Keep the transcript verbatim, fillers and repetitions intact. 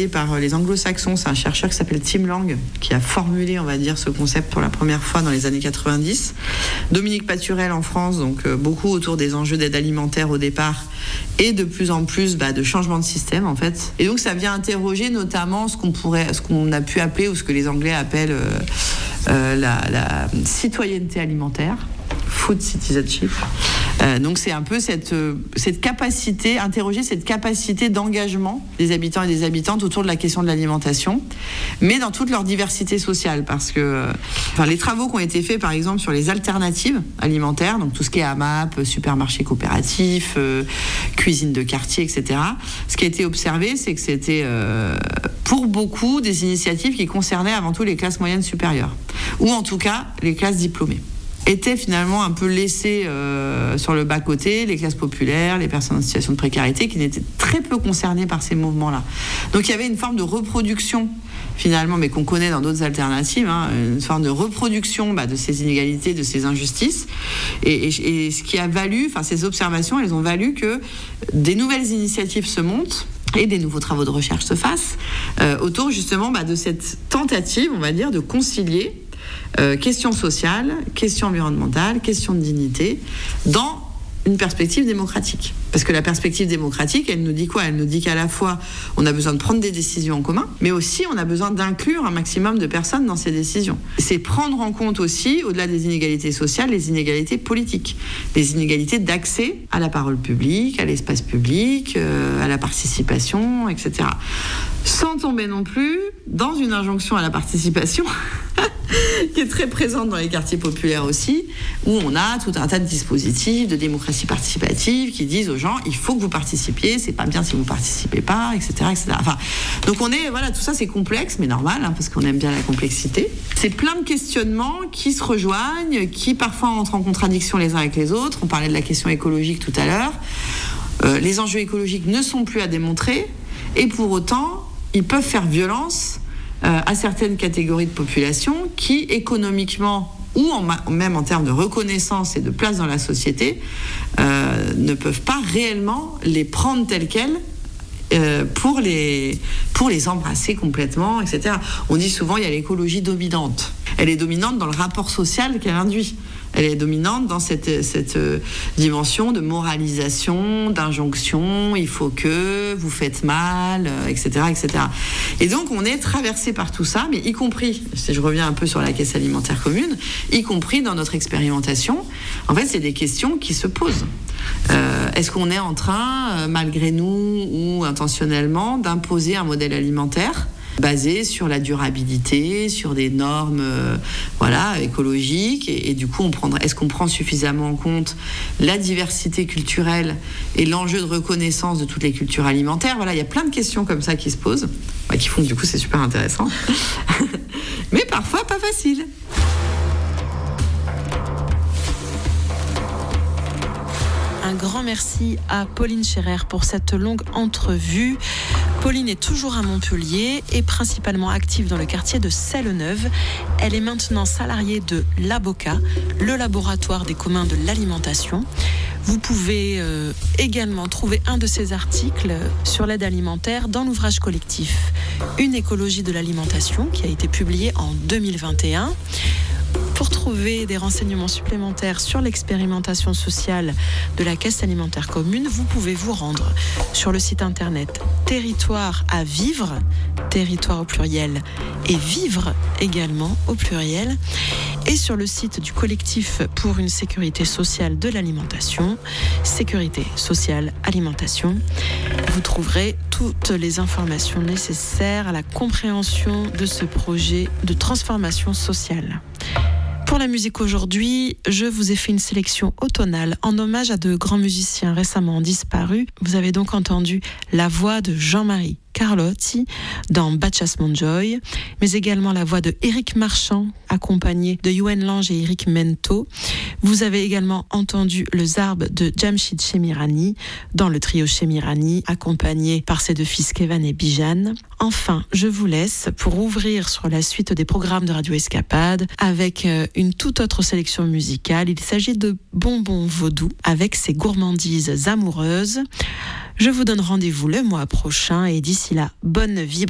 travaillé par les anglo-saxons. C'est un chercheur qui s'appelle Tim Lang qui a formulé, on va dire, ce concept pour la première fois dans les années quatre-vingt-dix. Dominique Paturel en France, donc euh, beaucoup autour des enjeux d'aide alimentaire au départ et de plus en plus bah, de changement de système en fait. Et donc ça vient interroger notamment ce qu'on pourrait, ce qu'on a pu appeler ou ce que les Anglais appellent euh, euh, la, la citoyenneté alimentaire. Food citizenship. Euh, donc c'est un peu cette, euh, cette capacité, interroger cette capacité d'engagement des habitants et des habitantes autour de la question de l'alimentation, mais dans toute leur diversité sociale, parce que euh, enfin, les travaux qui ont été faits par exemple sur les alternatives alimentaires, donc tout ce qui est AMAP, supermarché coopératif, euh, cuisine de quartier, et cetera. Ce qui a été observé, c'est que c'était euh, pour beaucoup des initiatives qui concernaient avant tout les classes moyennes supérieures, ou en tout cas les classes diplômées. Étaient finalement un peu laissés euh, sur le bas-côté, les classes populaires, les personnes en situation de précarité, qui n'étaient très peu concernées par ces mouvements-là. Donc il y avait une forme de reproduction, finalement, mais qu'on connaît dans d'autres alternatives, hein, une forme de reproduction bah, de ces inégalités, de ces injustices. Et, et, et ce qui a valu, enfin ces observations, elles ont valu que des nouvelles initiatives se montent, et des nouveaux travaux de recherche se fassent, euh, autour justement bah, de cette tentative, on va dire, de concilier Euh, questions sociales, questions environnementales, questions de dignité, dans une perspective démocratique. Parce que la perspective démocratique, elle nous dit quoi ? Elle nous dit qu'à la fois, on a besoin de prendre des décisions en commun, mais aussi on a besoin d'inclure un maximum de personnes dans ces décisions. C'est prendre en compte aussi, au-delà des inégalités sociales, les inégalités politiques, les inégalités d'accès à la parole publique, à l'espace public, euh, à la participation, et cetera. Sans tomber non plus dans une injonction à la participation qui est très présente dans les quartiers populaires aussi, où on a tout un tas de dispositifs de démocratie participative qui disent aux gens, il faut que vous participiez, c'est pas bien si vous participez pas, et cetera, et cetera. Enfin, donc on est, voilà, tout ça c'est complexe, mais normal, hein, parce qu'on aime bien la complexité. C'est plein de questionnements qui se rejoignent, qui parfois entrent en contradiction les uns avec les autres. On parlait de la question écologique tout à l'heure. Euh, les enjeux écologiques ne sont plus à démontrer, et pour autant, ils peuvent faire violence euh, à certaines catégories de population qui, économiquement ou en ma- même en termes de reconnaissance et de place dans la société, euh, ne peuvent pas réellement les prendre telles quelles euh, pour, les, pour les embrasser complètement, et cetera. On dit souvent il y a l'écologie dominante. Elle est dominante dans le rapport social qu'elle induit. Elle est dominante dans cette, cette dimension de moralisation, d'injonction, il faut que, vous faites mal, et cetera, et cetera. Et donc, on est traversé par tout ça, mais y compris, si je reviens un peu sur la caisse alimentaire commune, y compris dans notre expérimentation, en fait, c'est des questions qui se posent. Euh, est-ce qu'on est en train, malgré nous ou intentionnellement, d'imposer un modèle alimentaire basé sur la durabilité, sur des normes euh, voilà, écologiques, et, et du coup, on prendra, est-ce qu'on prend suffisamment en compte la diversité culturelle et l'enjeu de reconnaissance de toutes les cultures alimentaires ? Voilà, il y a plein de questions comme ça qui se posent, bah, qui font que du coup, c'est super intéressant, mais parfois pas facile. Un grand merci à Pauline Scherrer pour cette longue entrevue. Pauline est toujours à Montpellier et principalement active dans le quartier de Selle-Neuve. Elle est maintenant salariée de Laboca, le laboratoire des communs de l'alimentation. Vous pouvez euh, également trouver un de ses articles sur l'aide alimentaire dans l'ouvrage collectif Une écologie de l'alimentation qui a été publié en deux mille vingt et un. Pour trouver des renseignements supplémentaires sur l'expérimentation sociale de la Caisse alimentaire commune, vous pouvez vous rendre sur le site internet Territoire à vivre, territoire au pluriel, et vivre également au pluriel, et sur le site du collectif pour une sécurité sociale de l'alimentation, Sécurité sociale alimentation. Vous trouverez toutes les informations nécessaires à la compréhension de ce projet de transformation sociale. Pour la musique aujourd'hui, je vous ai fait une sélection automnale en hommage à de grands musiciens récemment disparus. Vous avez donc entendu la voix de Jean-Marie Carlotti dans Bachas Monjoy, mais également la voix de Éric Marchand, accompagné de Yoann Lange et Éric Mento. Vous avez également entendu le Zarb de Jamshid Chemirani dans le trio Chemirani, accompagné par ses deux fils Kevan et Bijan. Enfin, je vous laisse pour ouvrir sur la suite des programmes de Radio Escapade avec une toute autre sélection musicale. Il s'agit de Bonbons Vaudou avec ses gourmandises amoureuses. Je vous donne rendez-vous le mois prochain et d'ici là, bonne vibre.